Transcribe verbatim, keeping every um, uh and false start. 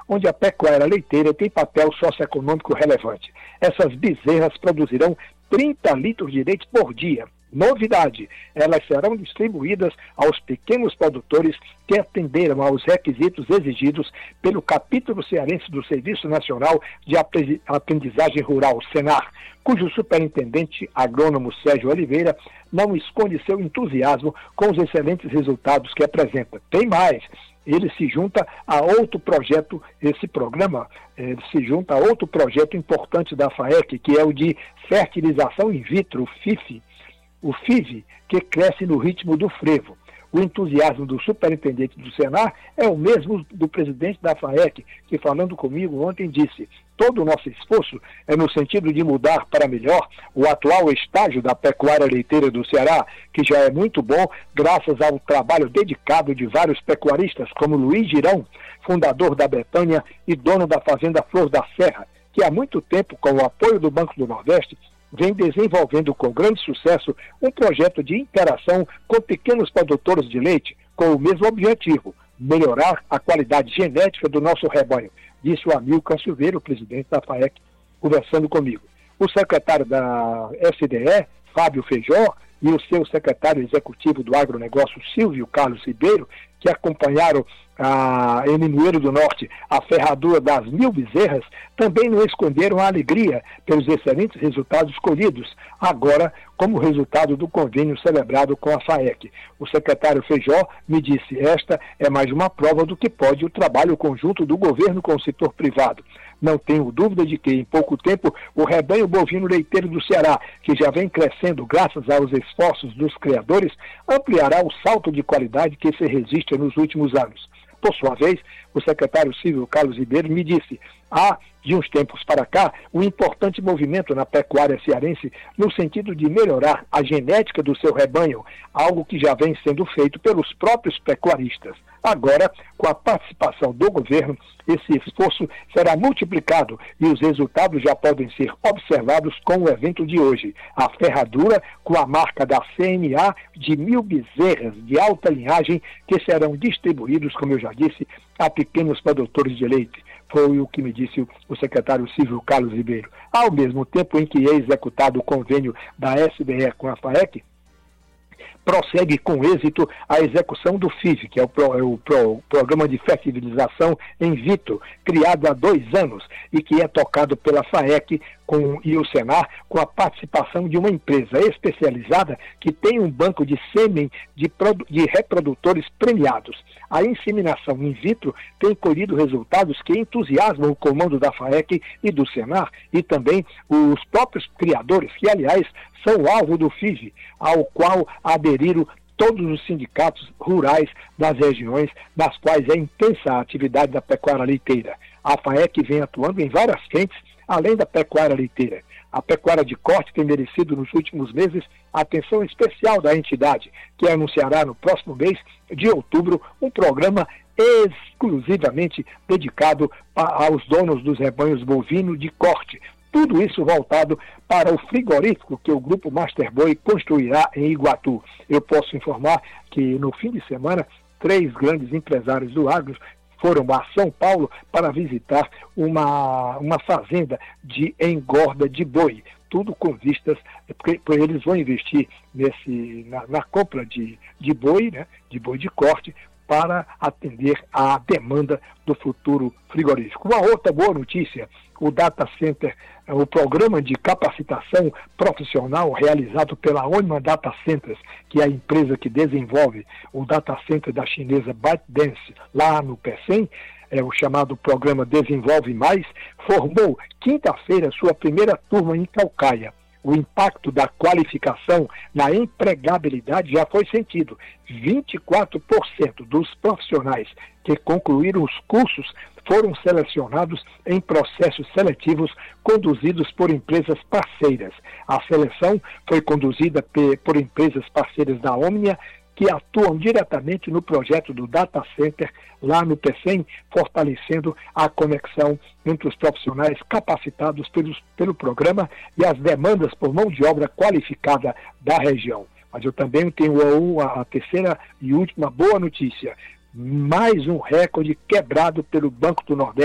onde a pecuária leiteira tem papel socioeconômico relevante. Essas bezerras produzirão trinta litros de leite por dia. Novidade, elas serão distribuídas aos pequenos produtores que atenderam aos requisitos exigidos pelo capítulo cearense do Serviço Nacional de Aprendizagem Rural, Senar, cujo superintendente agrônomo Sérgio Oliveira não esconde seu entusiasmo com os excelentes resultados que apresenta. Tem mais, ele se junta a outro projeto, esse programa, ele se junta a outro projeto importante da FAEC, que é o de fertilização in vitro, o F I F, o F I V, que cresce no ritmo do frevo. O entusiasmo do superintendente do Senar é o mesmo do presidente da FAEC, que falando comigo ontem disse: todo o nosso esforço é no sentido de mudar para melhor o atual estágio da pecuária leiteira do Ceará, que já é muito bom graças ao trabalho dedicado de vários pecuaristas, como Luiz Girão, fundador da Betânia e dono da fazenda Flor da Serra, que há muito tempo, com o apoio do Banco do Nordeste, vem desenvolvendo com grande sucesso um projeto de interação com pequenos produtores de leite, com o mesmo objetivo: melhorar a qualidade genética do nosso rebanho, disse o Amilcar Silveira, o presidente da FAEC, conversando comigo. O secretário da S D E, Fábio Feijó, e o seu secretário executivo do agronegócio, Silvio Carlos Ribeiro, que acompanharam a, em Limoeiro do Norte a ferradura das mil bezerras, também não esconderam a alegria pelos excelentes resultados colhidos, agora como resultado do convênio celebrado com a FAEC. O secretário Feijó me disse: esta é mais uma prova do que pode o trabalho conjunto do governo com o setor privado. Não tenho dúvida de que, em pouco tempo, o rebanho bovino leiteiro do Ceará, que já vem crescendo graças aos esforços dos criadores, ampliará o salto de qualidade que se resiste nos últimos anos. Por sua vez, o secretário Silvio Carlos Ribeiro me disse: há, de uns tempos para cá, um importante movimento na pecuária cearense no sentido de melhorar a genética do seu rebanho, algo que já vem sendo feito pelos próprios pecuaristas. Agora, com a participação do governo, esse esforço será multiplicado e os resultados já podem ser observados com o evento de hoje: a ferradura com a marca da C N A de mil bezerras de alta linhagem que serão distribuídos, como eu já disse, a pequenos produtores de leite. Foi o que me disse o secretário Silvio Carlos Ribeiro. Ao mesmo tempo em que é executado o convênio da S D E com a FAEC, prossegue com êxito a execução do F I V, que é o, pro, é o, pro, o Programa de Fertilização in Vitro, criado há dois anos e que é tocado pela FAEC com, e o Senar, com a participação de uma empresa especializada que tem um banco de sêmen de, de reprodutores premiados. A inseminação in vitro tem colhido resultados que entusiasmam o comando da FAEC e do Senar e também os próprios criadores, que, aliás, são alvo do F I V, ao qual aderiram todos os sindicatos rurais das regiões nas quais é intensa a atividade da pecuária leiteira. A FAEC vem atuando em várias frentes, além da pecuária leiteira. A pecuária de corte tem merecido nos últimos meses a atenção especial da entidade, que anunciará no próximo mês de outubro um programa exclusivamente dedicado aos donos dos rebanhos bovinos de corte. Tudo isso voltado para o frigorífico que o Grupo Masterboi construirá em Iguatu. Eu posso informar que no fim de semana, três grandes empresários do agro foram a São Paulo para visitar uma, uma fazenda de engorda de boi. Tudo com vistas, porque eles vão investir nesse, na, na compra de, de boi, né, de boi de corte, para atender à demanda do futuro frigorífico. Uma outra boa notícia: o Data Center, o programa de capacitação profissional realizado pela Onima Data Centers, que é a empresa que desenvolve o Data Center da chinesa ByteDance, lá no Pecém, é o chamado programa Desenvolve Mais, formou quinta-feira sua primeira turma em Caucaia. O impacto da qualificação na empregabilidade já foi sentido. vinte e quatro por cento dos profissionais que concluíram os cursos foram selecionados em processos seletivos conduzidos por empresas parceiras. A seleção foi conduzida por empresas parceiras da Omnia, que atuam diretamente no projeto do Data Center lá no Pecém, fortalecendo a conexão entre os profissionais capacitados pelos, pelo programa e as demandas por mão de obra qualificada da região. Mas eu também tenho a, a terceira e última boa notícia: mais um recorde quebrado pelo Banco do Nordeste